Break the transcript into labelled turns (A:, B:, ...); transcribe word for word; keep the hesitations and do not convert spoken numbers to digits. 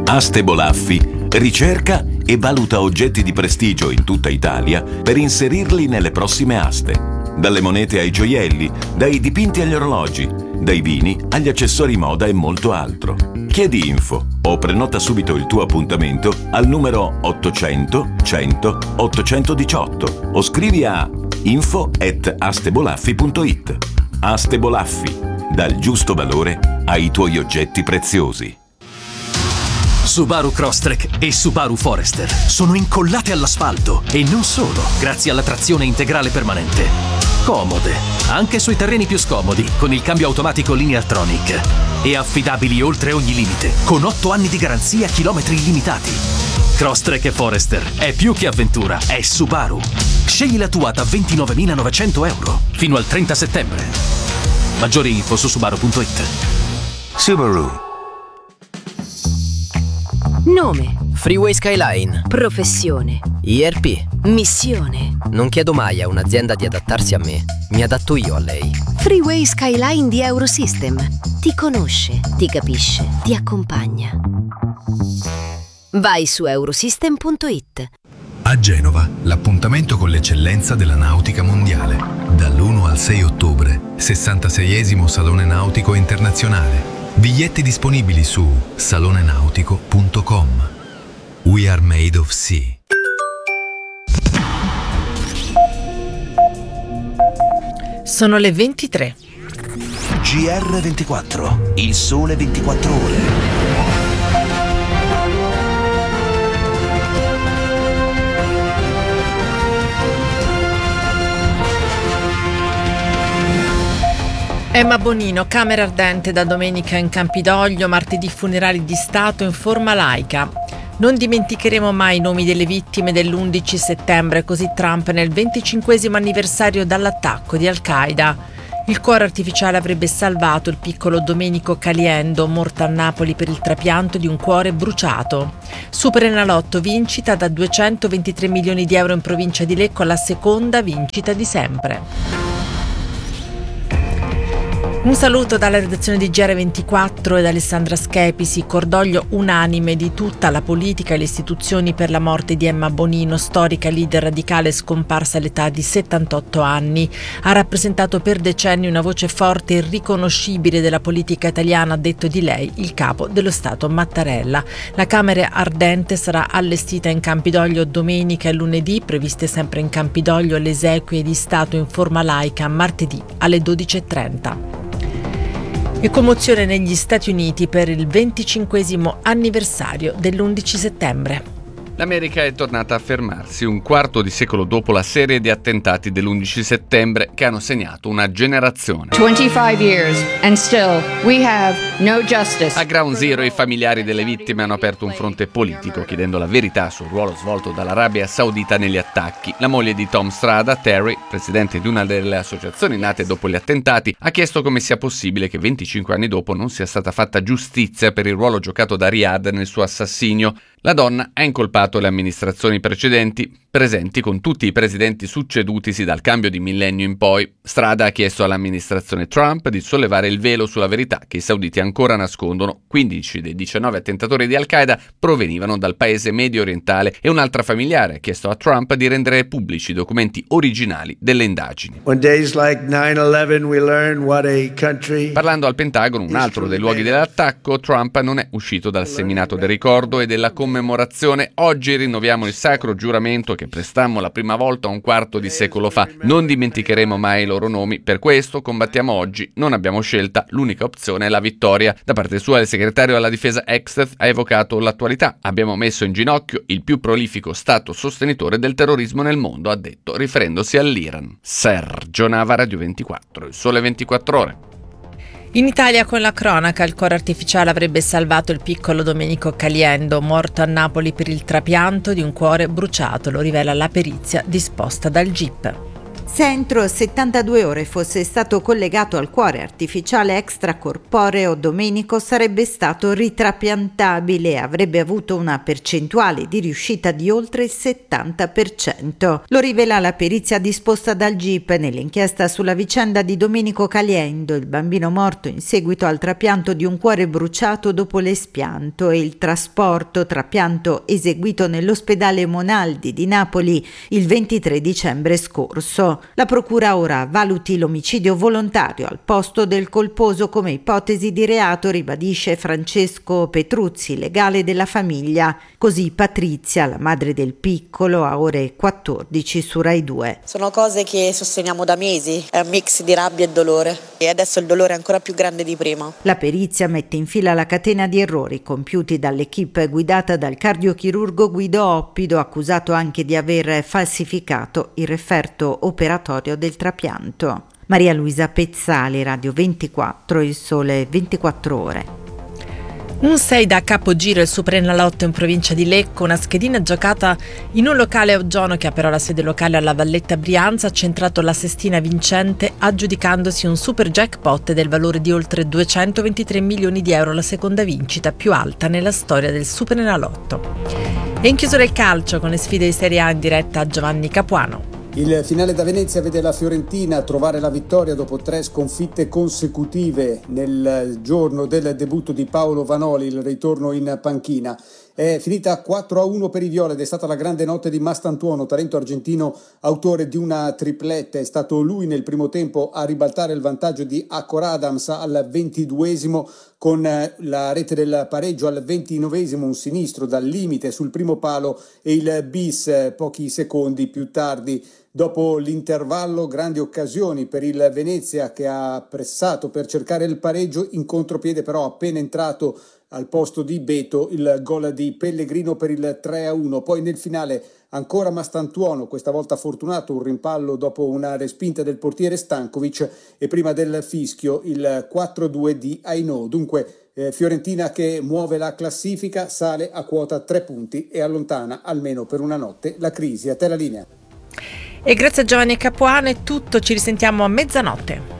A: Aste Bolaffi ricerca e valuta oggetti di prestigio in tutta Italia per inserirli nelle prossime aste. Dalle monete ai gioielli, dai dipinti agli orologi, dai vini agli accessori moda e molto altro. Chiedi info o prenota subito il tuo appuntamento al numero ottocento cento ottocentodiciotto o scrivi a info at astebolaffi punto it. Aste Bolaffi, dal giusto valore ai tuoi oggetti preziosi.
B: Subaru Crosstrek e Subaru Forester sono incollate all'asfalto e non solo, grazie alla trazione integrale permanente. Comode, anche sui terreni più scomodi, con il cambio automatico Lineartronic. E affidabili oltre ogni limite, con otto anni di garanzia, chilometri illimitati. Crosstrek e Forester è più che avventura, è Subaru. Scegli la tua da ventinovemilanovecento euro fino al trenta settembre. Maggiori info su subaru punto it.
C: Subaru.
D: Nome:
E: Freeway Skyline.
D: professione,
E: I R P.
D: missione.
E: Non chiedo mai a un'azienda di adattarsi a me, mi adatto io a lei.
D: Freeway Skyline di Eurosystem. Ti conosce, ti capisce, ti accompagna. Vai su eurosystem punto it.
F: A Genova, l'appuntamento con l'eccellenza della nautica mondiale. Dall'primo al sei ottobre, sessantaseiesimo Salone Nautico Internazionale. Biglietti disponibili su salonenautico punto com. We are made of sea.
G: Sono le ventitré.
C: G R ventiquattro, il sole ventiquattro ore.
G: Emma Bonino, Camera ardente da domenica in Campidoglio, martedì funerali di Stato in forma laica. Non dimenticheremo mai i nomi delle vittime dell'undici settembre, così Trump nel venticinquesimo anniversario dall'attacco di Al-Qaeda. Il cuore artificiale avrebbe salvato il piccolo Domenico Caliendo, morto a Napoli per il trapianto di un cuore bruciato. Superenalotto, vincita da duecentoventitré milioni di euro in provincia di Lecco, la seconda vincita di sempre. Un saluto dalla redazione di G R ventiquattro e da Alessandra Schepisi. Cordoglio unanime di tutta la politica e le istituzioni per la morte di Emma Bonino, storica leader radicale scomparsa all'età di settantotto anni. Ha rappresentato per decenni una voce forte e riconoscibile della politica italiana, ha detto di lei il capo dello Stato Mattarella. La Camera ardente sarà allestita in Campidoglio domenica e lunedì, previste sempre in Campidoglio le esequie di Stato in forma laica martedì alle dodici e trenta. E commozione negli Stati Uniti per il venticinquesimo anniversario dell'undici settembre.
H: L'America è tornata a fermarsi un quarto di secolo dopo la serie di attentati dell'undici settembre che hanno segnato una generazione.
I: twenty-five years and still we have no justice.
H: A Ground Zero i familiari delle vittime hanno aperto un fronte politico chiedendo la verità sul ruolo svolto dall'Arabia Saudita negli attacchi. La moglie di Tom Strada, Terry, presidente di una delle associazioni nate dopo gli attentati, ha chiesto come sia possibile che venticinque anni dopo non sia stata fatta giustizia per il ruolo giocato da Riyadh nel suo assassinio. La donna ha incolpato le amministrazioni precedenti, presenti con tutti i presidenti succedutisi dal cambio di millennio in poi. Strada ha chiesto all'amministrazione Trump di sollevare il velo sulla verità che i sauditi ancora nascondono. quindici dei diciannove attentatori di Al-Qaeda provenivano dal paese medio orientale e un'altra familiare ha chiesto a Trump di rendere pubblici i documenti originali delle indagini. Parlando al Pentagono, un altro dei luoghi dell'attacco, Trump non è uscito dal seminato del ricordo e della commemorazione. Oggi rinnoviamo il sacro giuramento che prestammo la prima volta un quarto di secolo fa. Non dimenticheremo mai i loro nomi, per questo combattiamo oggi, non abbiamo scelta, l'unica opzione è la vittoria. Da parte sua il segretario alla difesa Exeth ha evocato l'attualità. Abbiamo messo in ginocchio il più prolifico stato sostenitore del terrorismo nel mondo, ha detto, riferendosi all'Iran. Sergio Nava, Radio ventiquattro, il sole ventiquattro ore.
G: In Italia con la cronaca, il cuore artificiale avrebbe salvato il piccolo Domenico Caliendo, morto a Napoli per il trapianto di un cuore bruciato, lo rivela la perizia disposta dal G I P.
J: Se entro settantadue ore fosse stato collegato al cuore artificiale extracorporeo, Domenico sarebbe stato ritrapiantabile e avrebbe avuto una percentuale di riuscita di oltre il settanta per cento. Lo rivela la perizia disposta dal G I P nell'inchiesta sulla vicenda di Domenico Caliendo, il bambino morto in seguito al trapianto di un cuore bruciato dopo l'espianto e il trasporto, trapianto eseguito nell'ospedale Monaldi di Napoli il ventitré dicembre scorso. La procura ora valuti l'omicidio volontario al posto del colposo come ipotesi di reato, ribadisce Francesco Petruzzi, legale della famiglia. Così Patrizia, la madre del piccolo, a ore quattordici su Rai due.
K: Sono cose che sosteniamo da mesi, è un mix di rabbia e dolore e adesso il dolore è ancora più grande di prima.
J: La perizia mette in fila la catena di errori compiuti dall'equipe guidata dal cardiochirurgo Guido Oppido, accusato anche di aver falsificato il referto operatorio del trapianto. Maria Luisa Pezzali, Radio ventiquattro, Il Sole ventiquattro Ore.
G: Un sei da capogiro il Superenalotto in provincia di Lecco, una schedina giocata in un locale a Oggiano che ha però la sede locale alla Valletta Brianza, ha centrato la sestina vincente aggiudicandosi un super jackpot del valore di oltre duecentoventitré milioni di euro, la seconda vincita più alta nella storia del Superenalotto. E in chiusura il calcio con le sfide di Serie A in diretta a Giovanni Capuano.
L: Il finale da Venezia vede la Fiorentina trovare la vittoria dopo tre sconfitte consecutive nel giorno del debutto di Paolo Vanoli, il ritorno in panchina. È finita quattro a uno per i viola ed è stata la grande notte di Mastantuono, talento argentino autore di una tripletta. È stato lui nel primo tempo a ribaltare il vantaggio di Accor Adams al ventiduesimo con la rete del pareggio al ventinovesimo, un sinistro dal limite sul primo palo e il bis pochi secondi più tardi. Dopo l'intervallo, grandi occasioni per il Venezia che ha pressato per cercare il pareggio, in contropiede però appena entrato al posto di Beto il gol di Pellegrino per il tre a uno. Poi nel finale ancora Mastantuono, questa volta fortunato, un rimpallo dopo una respinta del portiere Stankovic e prima del fischio il quattro a due di Ainò. Dunque eh, Fiorentina che muove la classifica, sale a quota tre punti e allontana almeno per una notte la crisi. A te la linea.
G: E grazie a Giovanni Capuano è tutto, ci risentiamo a mezzanotte.